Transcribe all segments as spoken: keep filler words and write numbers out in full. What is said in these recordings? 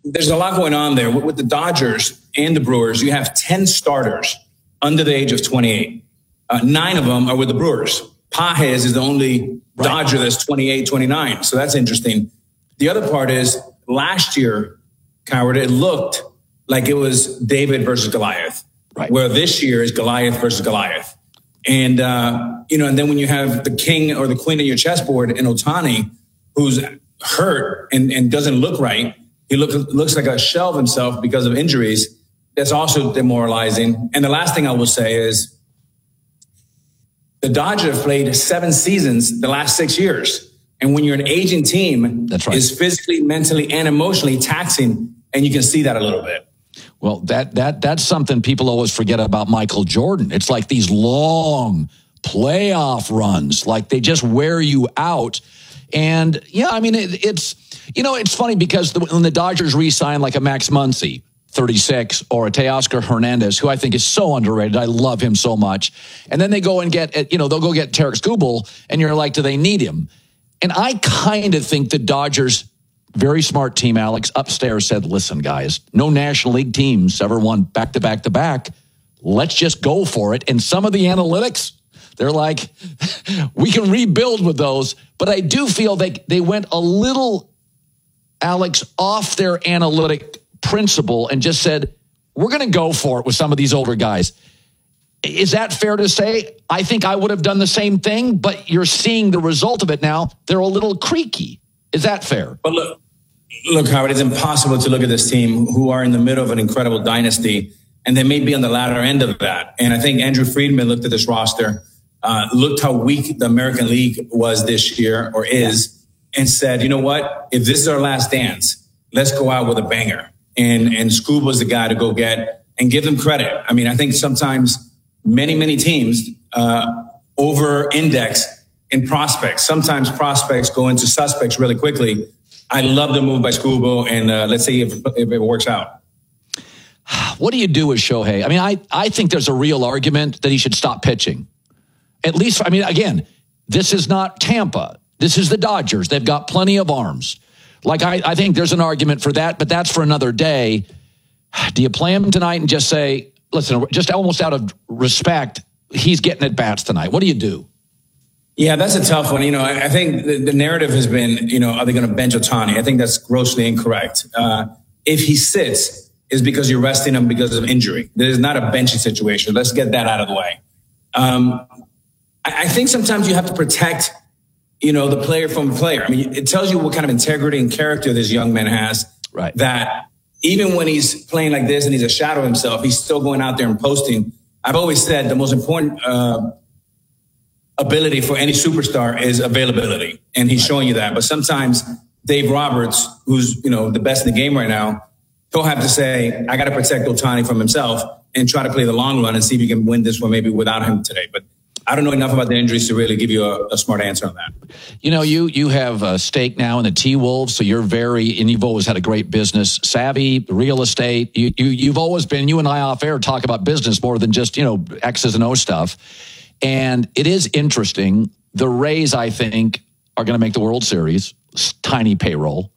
there's a lot going on there. With, with the Dodgers and the Brewers, you have ten starters under the age of twenty-eight. Uh, nine of them are with the Brewers. Pages is the only right. Dodger that's twenty-eight, twenty-nine. So that's interesting. The other part is last year, Coward, it looked like it was David versus Goliath, right. where this year is Goliath versus Goliath. And, uh, you know, and then when you have the king or the queen of your chessboard in Ohtani, who's hurt and, and doesn't look right, he look, looks like a shell of himself because of injuries. That's also demoralizing. And the last thing I will say is the Dodgers have played seven seasons the last six years. And when you're an aging team, that's right. is physically, mentally, and emotionally taxing. And you can see that a little bit. Well, that that that's something people always forget about Michael Jordan. It's like these long playoff runs, like they just wear you out. And yeah, I mean, it, it's, you know, it's funny because the, when the Dodgers re-sign like a Max Muncy, thirty-six, or a Teoscar Hernandez, who I think is so underrated. I love him so much. And then they go and get, you know, they'll go get Tarik Skubal, and you're like, do they need him? And I kind of think the Dodgers, very smart team, Alex, upstairs said, listen, guys, no National League teams ever won back to back to back. Let's just go for it. And some of the analytics, they're like, we can rebuild with those. But I do feel they, they went a little, Alex, off their analytic principle and just said, we're going to go for it with some of these older guys. Is that fair to say? I think I would have done the same thing, but you're seeing the result of it now. They're a little creaky. Is that fair? But look, look, Howard, it's impossible to look at this team who are in the middle of an incredible dynasty, and they may be on the latter end of that. And I think Andrew Friedman looked at this roster, uh, looked how weak the American League was this year or is, and said, you know what? If this is our last dance, let's go out with a banger. And, and Scoob was the guy to go get and give them credit. I mean, I think sometimes many, many teams uh, over-index in prospects. Sometimes prospects go into suspects really quickly. I love the move by Scoob, and uh, let's see if, if it works out. What do you do with Shohei? I mean, I, I think there's a real argument that he should stop pitching. At least, I mean, again, this is not Tampa. This is the Dodgers. They've got plenty of arms. Like, I, I think there's an argument for that, but that's for another day. Do you play him tonight and just say, listen, just almost out of respect, he's getting at bats tonight? What do you do? Yeah, that's a tough one. You know, I, I think the, the narrative has been, you know, are they going to bench Ohtani? I think that's grossly incorrect. Uh, if he sits, is because you're resting him because of injury. There's not a benching situation. Let's get that out of the way. Um, I, I think sometimes you have to protect, you know, the player from the player. I mean, it tells you what kind of integrity and character this young man has. Right. That even when he's playing like this and he's a shadow of himself, he's still going out there and posting. I've always said the most important uh, ability for any superstar is availability. And he's right. showing you that. But sometimes Dave Roberts, who's, you know, the best in the game right now, he'll have to say, I got to protect Ohtani from himself and try to play the long run and see if you can win this one maybe without him today. But I don't know enough about the injuries to really give you a, a smart answer on that. You know, you you have a stake now in the T-Wolves, so you're very, and you've always had a great business savvy, real estate. You, you, you've always been, you and I off air talk about business more than just, you know, X's and O stuff. And it is interesting. The Rays, I think, are going to make the World Series. Tiny payroll.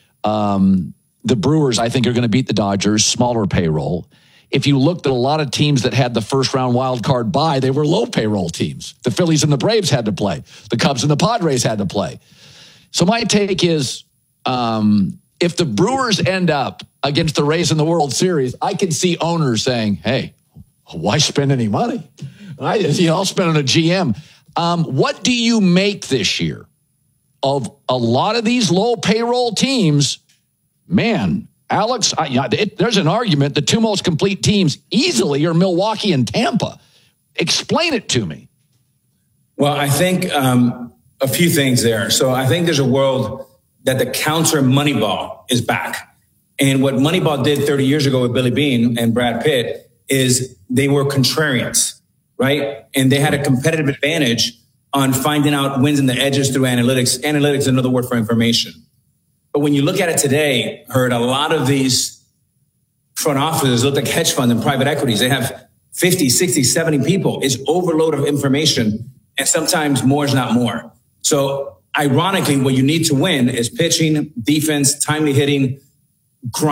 Um, the Brewers, I think, are going to beat the Dodgers. Smaller payroll. If you looked at a lot of teams that had the first round wild card bye, they were low payroll teams. The Phillies and the Braves had to play. The Cubs and the Padres had to play. So my take is, um, if the Brewers end up against the Rays in the World Series, I can see owners saying, hey, why spend any money? I, you know, I'll spend on a G M. Um, what do you make this year of a lot of these low payroll teams? Man, Alex, I, yeah, it, there's an argument the two most complete teams easily are Milwaukee and Tampa. Explain it to me. Well, I think um, a few things there. So I think there's a world that the counter Moneyball is back. And what Moneyball did thirty years ago with Billy Beane and Brad Pitt is they were contrarians, right? And they had a competitive advantage on finding out wins and the edges through analytics. Analytics is another word for information. But when you look at it today, Heard, a lot of these front offices look like hedge funds and private equities. They have fifty, sixty, seventy people. It's overload of information. And sometimes more is not more. So ironically, what you need to win is pitching, defense, timely hitting, grind.